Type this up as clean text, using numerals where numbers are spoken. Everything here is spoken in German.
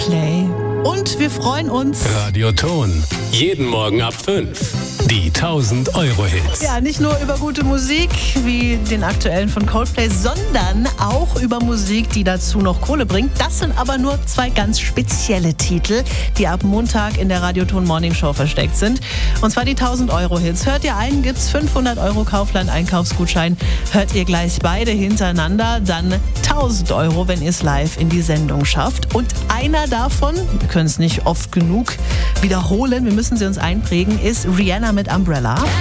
Coldplay. Und wir freuen uns. Radioton. Jeden Morgen ab 5. Die 1000-Euro-Hits. Ja, nicht nur über gute Musik wie den aktuellen von Coldplay, sondern auch über Musik, die dazu noch Kohle bringt. Das sind aber nur 2 ganz spezielle Titel, die ab Montag in der Radioton Morning Show versteckt sind. Und zwar die 1000-Euro-Hits. Hört ihr einen, gibt's 500 Euro Kaufland-Einkaufsgutschein. Hört ihr gleich beide hintereinander, dann 1000 Euro, wenn ihr es live in die Sendung schafft. Und einer davon, wir können es nicht oft genug wiederholen, wir müssen sie uns einprägen, ist Rihanna mit Umbrella.